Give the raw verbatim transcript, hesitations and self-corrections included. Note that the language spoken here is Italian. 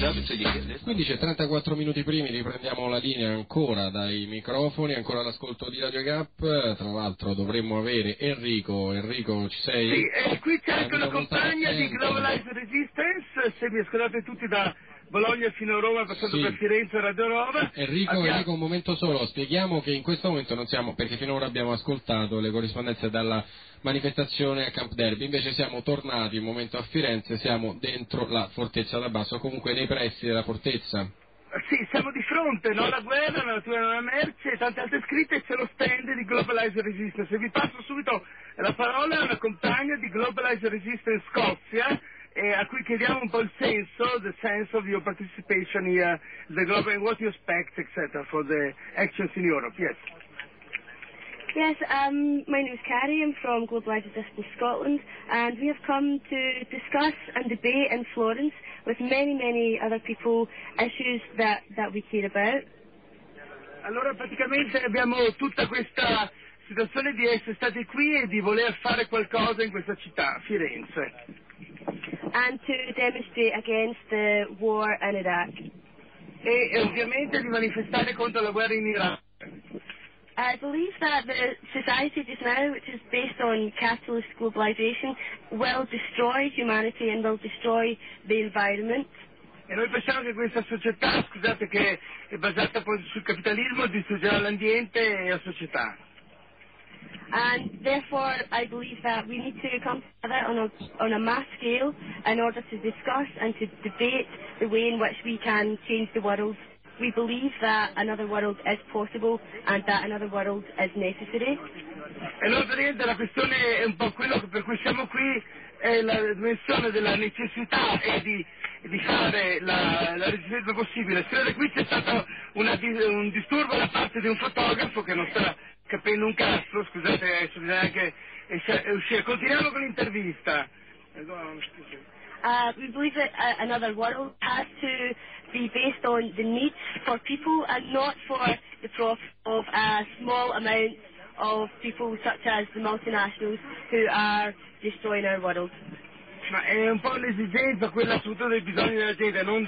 quindici e trentaquattro minuti primi, riprendiamo la linea ancora dai microfoni, ancora l'ascolto di Radio Gap. Tra l'altro dovremmo avere Enrico. Enrico, ci sei? Sì, e qui c'è anche una compagna di Globalized Resistance, se mi ascoltate tutti da Bologna fino a Roma, passando sì. per Firenze, Radio Roma. Enrico, Abbiamo... Enrico, un momento solo, spieghiamo che in questo momento non siamo, perché finora abbiamo ascoltato le corrispondenze dalla manifestazione a Camp Derby, invece siamo tornati un momento a Firenze, siamo dentro la fortezza da basso, comunque nei pressi della fortezza. Sì, siamo di fronte, no alla guerra, alla natura della merce e tante altre scritte, c'è lo stand di Globalized Resistance. E vi passo subito la parola a una compagna di Globalized Resistance Scozia, eh, a cui chiediamo un po' il senso, the sense of your participation here, the global, and what you expect, et cetera, for the actions in Europe. Yes. Yes, um, my name is Carrie, I'm from Globalised Resistance Scotland, and we have come to discuss and debate in Florence with many, many other people issues that, that we care about. Allora praticamente abbiamo tutta questa situazione di essere stati qui e di voler fare qualcosa in questa città, Firenze. And to demonstrate against the war in Iraq. E, e ovviamente di manifestare contro la guerra in Iraq. I believe that the society just now, which is based on capitalist globalization, will destroy humanity and will destroy the environment. E noi pensiamo che questa società, scusate, che è basata poi sul capitalismo, distruggerà l'ambiente e la società. And therefore, I believe that we need to come together on a, on a mass scale in order to discuss and to debate the way in which we can change the world. We believe that another world is possible and that another world is necessary. E allora praticamente la questione è un po' quello per cui siamo qui, è la dimensione della necessità e di, di fare la, la resistenza possibile. Se qui c'è stato una, un disturbo da parte di un fotografo che non sta capendo un cazzo, scusate, adesso bisogna anche uscire. Continuiamo con l'intervista. Uh, we believe that uh, another world has to be based on the needs for people and not for the profit of a small amount of people such as the multinationals who are destroying our world. Ma è un po' l'esigenza, quella soprattutto dei bisogni della gente, non